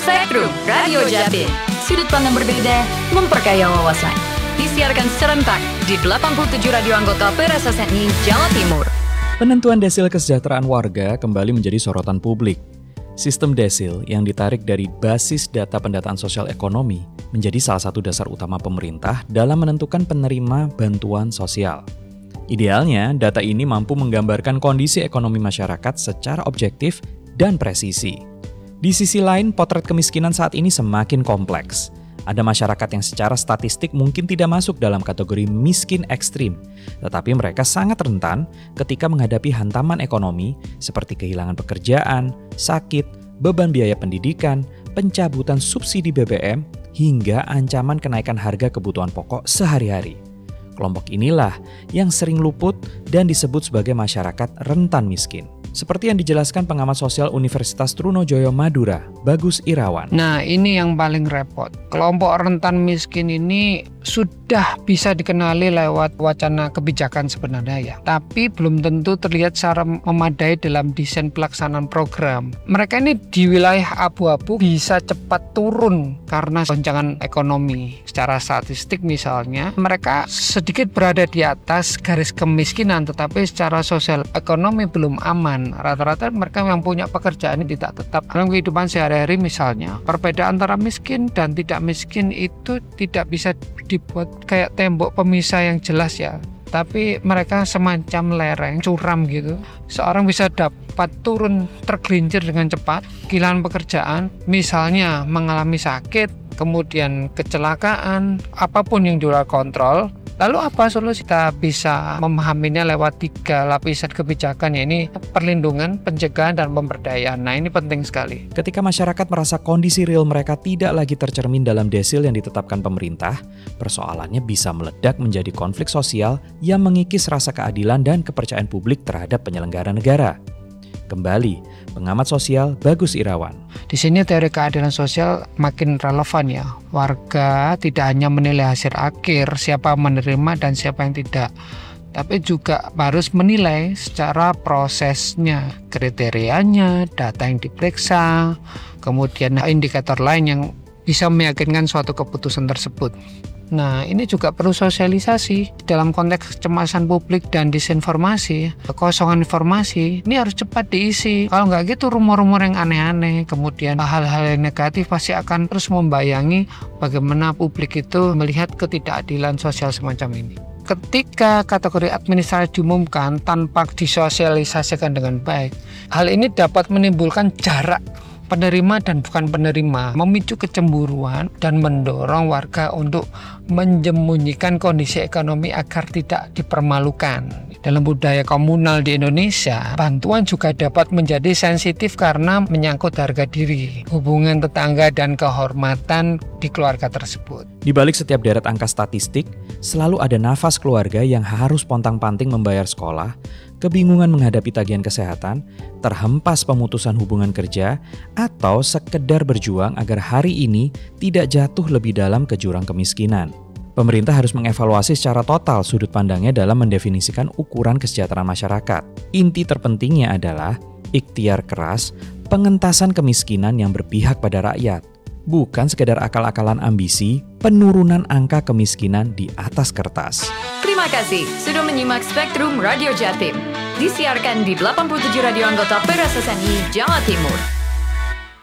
Spektrum Radio Jatim. Sudut pandang berbeda, memperkaya wawasan. Disiarkan serentak di 87 radio anggota PRSSNI Jawa Timur. Penentuan desil kesejahteraan warga kembali menjadi sorotan publik. Sistem desil yang ditarik dari basis data pendataan sosial ekonomi menjadi salah satu dasar utama pemerintah dalam menentukan penerima bantuan sosial. Idealnya, data ini mampu menggambarkan kondisi ekonomi masyarakat secara objektif dan presisi. Di sisi lain, potret kemiskinan saat ini semakin kompleks. Ada masyarakat yang secara statistik mungkin tidak masuk dalam kategori miskin ekstrim, tetapi mereka sangat rentan ketika menghadapi hantaman ekonomi seperti kehilangan pekerjaan, sakit, beban biaya pendidikan, pencabutan subsidi BBM, hingga ancaman kenaikan harga kebutuhan pokok sehari-hari. Kelompok inilah yang sering luput dan disebut sebagai masyarakat rentan miskin. Seperti yang dijelaskan pengamat sosial Universitas Trunojoyo Madura, Bagus Irawan. Nah, ini yang paling repot. Kelompok rentan miskin ini sudah bisa dikenali lewat wacana kebijakan sebenarnya ya. Tapi belum tentu terlihat secara memadai dalam desain pelaksanaan program. Mereka ini di wilayah abu-abu bisa cepat turun karena goncangan ekonomi. Secara statistik misalnya, mereka sedikit berada di atas garis kemiskinan, tetapi secara sosial ekonomi belum aman. Rata-rata mereka yang punya pekerjaan ini tidak tetap dalam kehidupan sehari-hari misalnya. Perbedaan antara miskin dan tidak miskin itu tidak bisa dibuat kayak tembok pemisah yang jelas ya. Tapi mereka semacam lereng, curam gitu. Seorang bisa dapat turun tergelincir dengan cepat, kehilangan pekerjaan, misalnya mengalami sakit, kemudian kecelakaan, apapun yang di luar kontrol. Lalu apa solusi? Kita bisa memahaminya lewat 3 lapisan kebijakan, yaitu perlindungan, pencegahan, dan pemberdayaan. Nah, ini penting sekali. Ketika masyarakat merasa kondisi real mereka tidak lagi tercermin dalam desil yang ditetapkan pemerintah, persoalannya bisa meledak menjadi konflik sosial yang mengikis rasa keadilan dan kepercayaan publik terhadap penyelenggara negara. Kembali, pengamat sosial Bagus Irawan. Di sini teori keadilan sosial makin relevan ya. Warga tidak hanya menilai hasil akhir, siapa menerima dan siapa yang tidak, tapi juga harus menilai secara prosesnya, kriterianya, data yang diperiksa, kemudian indikator lain yang bisa meyakinkan suatu keputusan tersebut. Nah, ini juga perlu sosialisasi dalam konteks kecemasan publik dan disinformasi, kekosongan informasi. Ini harus cepat diisi. Kalau nggak gitu, rumor-rumor yang aneh-aneh, kemudian hal-hal yang negatif pasti akan terus membayangi bagaimana publik itu melihat ketidakadilan sosial semacam ini. Ketika kategori administrasi diumumkan tanpa disosialisasikan dengan baik, hal ini dapat menimbulkan jarak penerima dan bukan penerima, memicu kecemburuan dan mendorong warga untuk menyembunyikan kondisi ekonomi agar tidak dipermalukan. Dalam budaya komunal di Indonesia, bantuan juga dapat menjadi sensitif karena menyangkut harga diri, hubungan tetangga, dan kehormatan di keluarga tersebut. Di balik setiap deret angka statistik, selalu ada nafas keluarga yang harus pontang-panting membayar sekolah, kebingungan menghadapi tagihan kesehatan, terhempas pemutusan hubungan kerja, atau sekedar berjuang agar hari ini tidak jatuh lebih dalam ke jurang kemiskinan. Pemerintah harus mengevaluasi secara total sudut pandangnya dalam mendefinisikan ukuran kesejahteraan masyarakat. Inti terpentingnya adalah ikhtiar keras, pengentasan kemiskinan yang berpihak pada rakyat, bukan sekedar akal-akalan ambisi penurunan angka kemiskinan di atas kertas. Terima kasih sudah menyimak Spektrum Radio Jatim. Disiarkan di 87 radio anggota PRSSNI Jawa Timur.